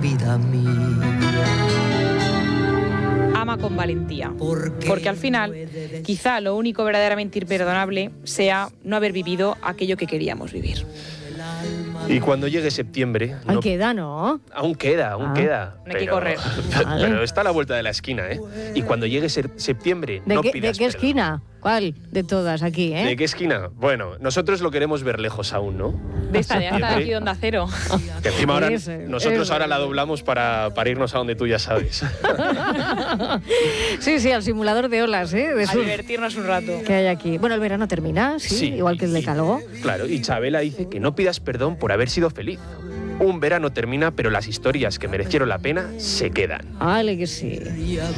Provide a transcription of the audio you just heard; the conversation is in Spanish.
vida mía. Ama con valentía, porque al final quizá lo único verdaderamente imperdonable sea no haber vivido aquello que queríamos vivir. Y cuando llegue septiembre... Ahí queda, ¿no? Aún queda. Hay que correr. Pero está a la vuelta de la esquina, ¿eh? Y cuando llegue septiembre, no pidas ¿De qué perdón. esquina? ¿Cuál? De todas aquí, ¿eh? ¿De qué esquina? Bueno, nosotros lo queremos ver lejos aún, ¿no? De esta de aquí de Onda Cero. Que encima ahora nosotros ese. ahora la doblamos para irnos a donde tú ya sabes. Sí, al simulador de olas, ¿eh? De A surf divertirnos un rato. que hay aquí. Bueno, el verano termina, sí, igual que el decálogo. Claro, y Chabela dice que no pidas perdón por haber sido feliz. Un verano termina, pero las historias que merecieron la pena se quedan. Vale que sí.